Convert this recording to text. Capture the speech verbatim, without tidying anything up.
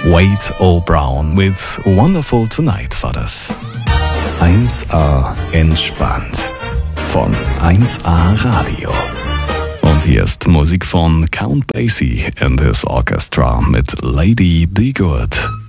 Wade O. Brown with Wonderful Tonight war das. eins A entspannt von eins A Radio. Und hier ist Musik von Count Basie and his Orchestra mit Lady Be Good.